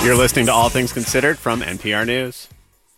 You're listening to All Things Considered from NPR News.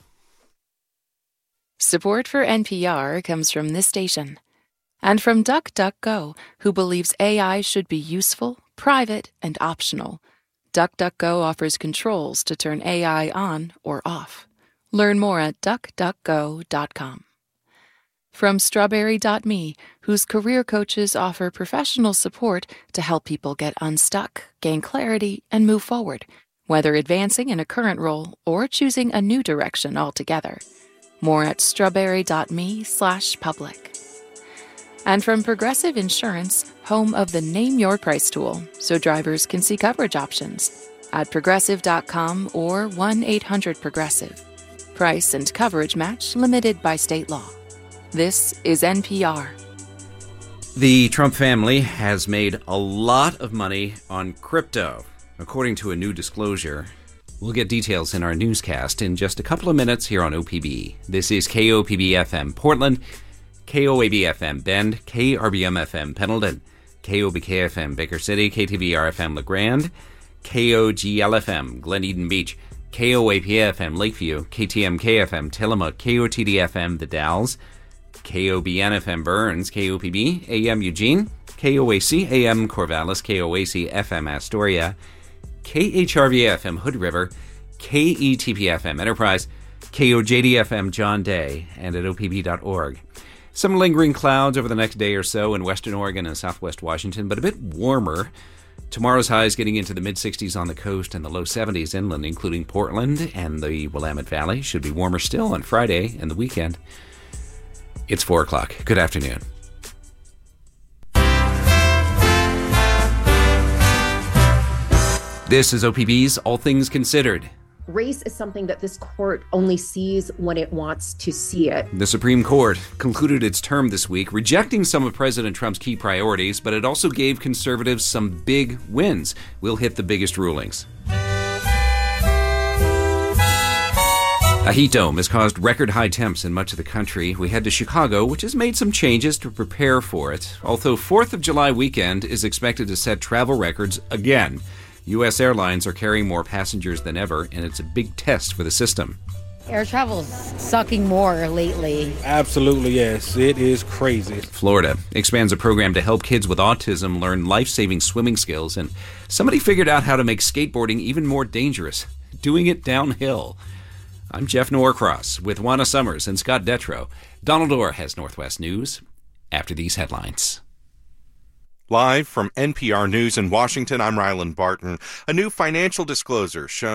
Support for NPR comes from this station and from DuckDuckGo, who believes AI should be useful, private, and optional. DuckDuckGo offers controls to turn AI on or off. Learn more at duckduckgo.com. From Strawberry.me, whose career coaches offer professional support to help people get unstuck, gain clarity, and move forward, whether advancing in a current role or choosing a new direction altogether. More at strawberry.me/public. And from Progressive Insurance, home of the Name Your Price tool, so drivers can see coverage options at progressive.com or 1-800-PROGRESSIVE. Price and coverage match limited by state law. This is NPR. The Trump family has made a lot of money on crypto, according to a new disclosure. We'll get details in our newscast in just a couple of minutes here on OPB. This is KOPB-FM Portland, KOAB-FM Bend, KRBM-FM Pendleton, KOBK-FM Baker City, KTVR-FM LeGrand, KOGL-FM Glen Eden Beach, KOAP-FM Lakeview, KTMK-FM Tillamook, KOTD-FM The Dalles, KOBN-FM Burns, KOPB-AM Eugene, KOAC-AM Corvallis, KOAC-FM Astoria, KHRV-FM Hood River, KETP-FM Enterprise, KOJD-FM John Day, and at opb.org. Some lingering clouds over the next day or so in western Oregon and southwest Washington, but a bit warmer. Tomorrow's highs getting into the mid-60s on the coast and the low 70s inland, including Portland and the Willamette Valley. Should be warmer still on Friday and the weekend. It's 4 o'clock. Good afternoon. This is OPB's All Things Considered. Race is something that this court only sees when it wants to see it. The Supreme Court concluded its term this week, rejecting some of President Trump's key priorities, but it also gave conservatives some big wins. We'll hit the biggest rulings. A heat dome has caused record-high temps in much of the country. We head to Chicago, which has made some changes to prepare for it. Although 4th of July weekend is expected to set travel records again. U.S. airlines are carrying more passengers than ever, and it's a big test for the system. Air travel's sucking more lately. Absolutely, yes. It is crazy. Florida expands a program to help kids with autism learn life-saving swimming skills, and somebody figured out how to make skateboarding even more dangerous, doing it downhill. I'm Jeff Norcross with Juana Summers and Scott Detrow. Donald Orr has Northwest News after these headlines. Live from NPR News in Washington, I'm Ryland Barton. A new financial disclosure shows